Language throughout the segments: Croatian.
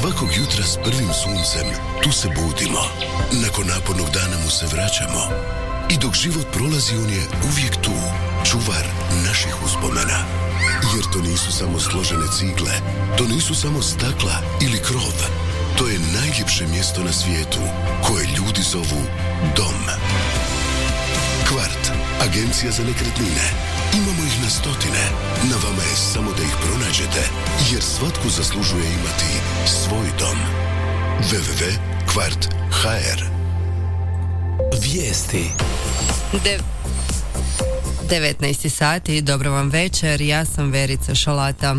Svakog jutra s prvim suncem tu se budimo. Nakon napornog dana mu se vraćamo. I dok život prolazi on je uvijek tu, čuvar naših uspomena. Jer to nisu samo složene cigle, to nisu samo stakla ili krov. To je najljepše mjesto na svijetu koje ljudi zovu dom. Kvart, agencija za nekretnine. Imamo ih na stotine. Na vama je samo da ih pronađete, jer svatko zaslužuje imati svoj dom. www.kvart.hr. Vijesti. 19 sati, dobro vam večer, ja sam Verica Šalata.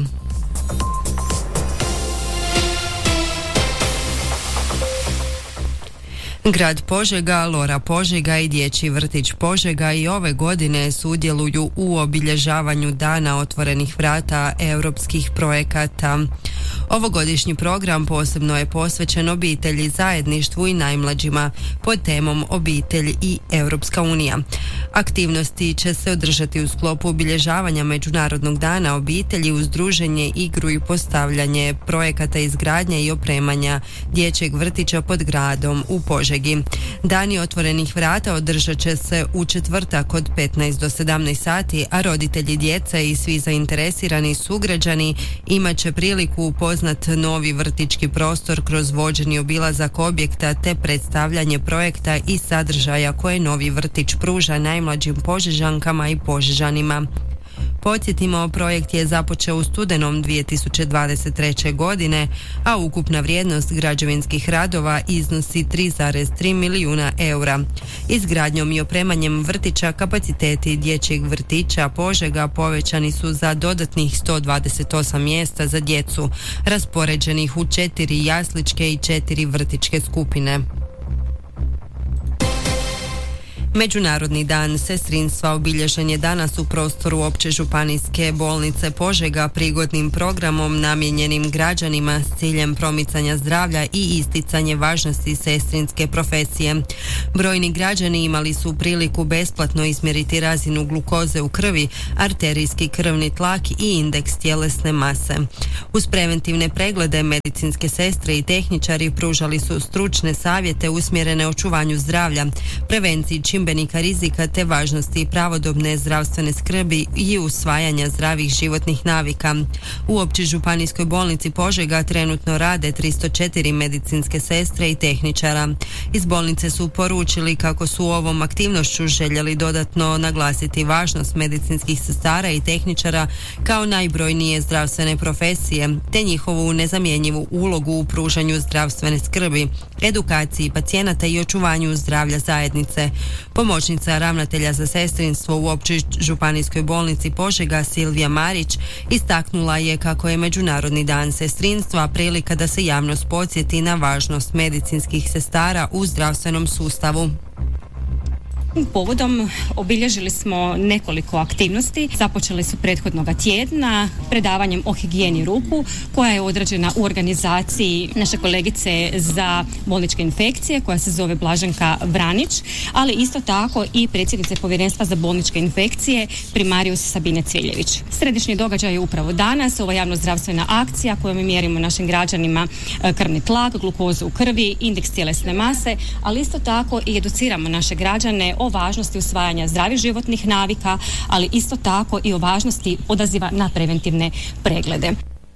Grad Požega, Lora Požega i Dječji vrtić Požega i ove godine sudjeluju u obilježavanju Dana otvorenih vrata europskih projekata. Ovogodišnji program posebno je posvećen obitelji, zajedništvu i najmlađima pod temom Obitelj i Europska unija. Aktivnosti će se održati u sklopu obilježavanja Međunarodnog dana obitelji uz druženje, igru i postavljanje projekata izgradnje i opremanja dječjeg vrtića pod gradom u Požegi. Dani otvorenih vrata održat će se u četvrtak od 15 do 17 sati, a roditelji djece i svi zainteresirani sugrađani imat će priliku upoznat novi vrtićki prostor kroz vođeni obilazak objekta te predstavljanje projekta i sadržaja koje novi vrtić pruža najmlađim Požežankama i Požežanima. Podsjetimo, projekt je započeo u studenom 2023. godine, a ukupna vrijednost građevinskih radova iznosi 3,3 milijuna eura. Izgradnjom i opremanjem vrtića kapaciteti dječjeg vrtića Požega povećani su za dodatnih 128 mjesta za djecu, raspoređenih u 4 jasličke i 4 vrtićke skupine. Međunarodni dan sestrinstva obilježen je danas u prostoru Opće županijske bolnice Požega prigodnim programom namijenjenim građanima s ciljem promicanja zdravlja i isticanje važnosti sestrinske profesije. Brojni građani imali su priliku besplatno izmjeriti razinu glukoze u krvi, arterijski krvni tlak i indeks tjelesne mase. Uz preventivne preglede medicinske sestre i tehničari pružali su stručne savjete usmjerene očuvanju zdravlja, prevenciji čimbenika rizika te važnosti pravodobne zdravstvene skrbi i usvajanja zdravih životnih navika. U Općoj županijskoj bolnici Požega trenutno rade 304 medicinske sestre i tehničara. Iz bolnice su poručili kako su ovom aktivnošću željeli dodatno naglasiti važnost medicinskih sestara i tehničara kao najbrojnije zdravstvene profesije, te njihovu nezamjenjivu ulogu u pružanju zdravstvene skrbi, edukaciji pacijenata i očuvanju zdravlja zajednice. Pomoćnica ravnatelja za sestrinstvo u Općoj županijskoj bolnici Požega Silvija Marić istaknula je kako je Međunarodni dan sestrinstva prilika da se javnost podsjeti na važnost medicinskih sestara u zdravstvenom sustavu. Povodom obilježili smo nekoliko aktivnosti. Započeli su prethodnoga tjedna predavanjem o higijeni ruku koja je određena u organizaciji naše kolegice za bolničke infekcije koja se zove Blaženka Vranić, ali isto tako i predsjednice Povjerenstva za bolničke infekcije primarijus Sabine Cviljević. Središnji događaj je upravo danas, ova javnozdravstvena akcija kojom mi mjerimo našim građanima krvni tlak, glukozu u krvi, indeks tjelesne mase, ali isto tako i educiramo naše građane o važnosti usvajanja zdravih životnih navika, ali isto tako i o važnosti odaziva na preventivne preglede.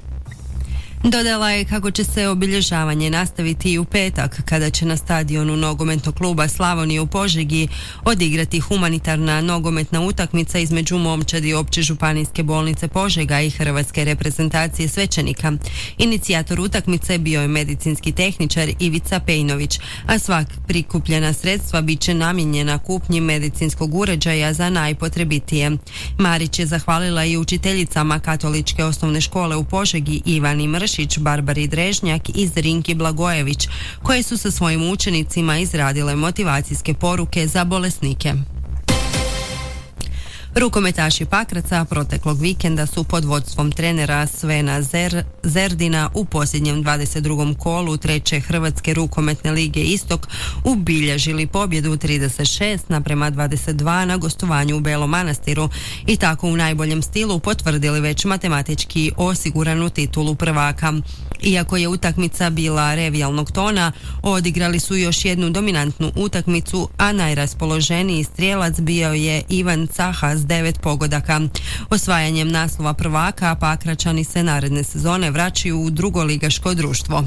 Dodala je kako će se obilježavanje nastaviti i u petak, kada će na stadionu nogometnog kluba Slavonije u Požegi odigrati humanitarna nogometna utakmica između momčadi Opće županijske bolnice Požega i hrvatske reprezentacije svećenika. Inicijator utakmice bio je medicinski tehničar Ivica Pejnović, a svak prikupljena sredstva bit će namijenjena kupnji medicinskog uređaja za najpotrebitije. Marić je zahvalila i učiteljicama Katoličke osnovne škole u Požegi Ivani Mršić, Barbari Drežnjak i Zrinki Blagojević, koje su sa svojim učenicima izradile motivacijske poruke za bolesnike. Rukometaši Pakraca proteklog vikenda su pod vodstvom trenera Svena Zerdina u posljednjem 22. kolu treće Hrvatske rukometne lige Istok ubilježili pobjedu 36:22 na gostovanju u Belom Manastiru i tako u najboljem stilu potvrdili već matematički osiguranu titulu prvaka. Iako je utakmica bila revijalnog tona, odigrali su još jednu dominantnu utakmicu, a najraspoloženiji strijelac bio je Ivan Caha s 9 pogodaka. Osvajanjem naslova prvaka Pakračani se naredne sezone vraćaju u drugoligaško društvo.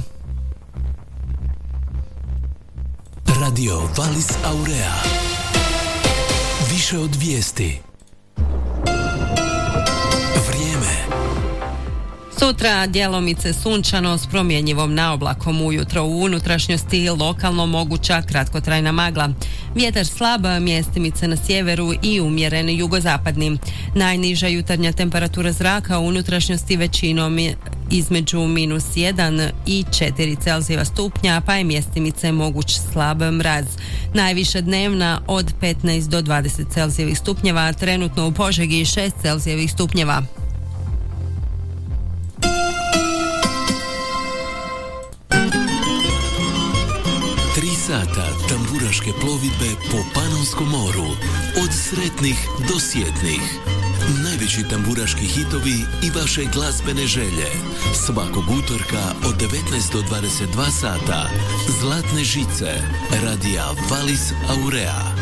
Radio Valis Aurea. Više od vijesti. Sutra djelomice sunčano s promjenjivom naoblakom, ujutro u unutrašnjosti lokalno moguća kratkotrajna magla. Vjetar slab, mjestimice na sjeveru i umjeren jugozapadni. Najniža jutarnja temperatura zraka u unutrašnjosti većinom između -1 i 4 Celzijeva stupnja, pa je mjestimice moguć slab mraz. Najviša dnevna od 15 do 20 Celzijevih stupnjeva, trenutno u Požegi 6 Celzijevih stupnjeva. 3 sata tamburaške plovidbe po Panonskom moru. Od sretnih do sjetnih. Najveći tamburaški hitovi i vaše glazbene želje. Svakog utorka od 19 do 22 sata. Zlatne žice. Radija Valis Aurea.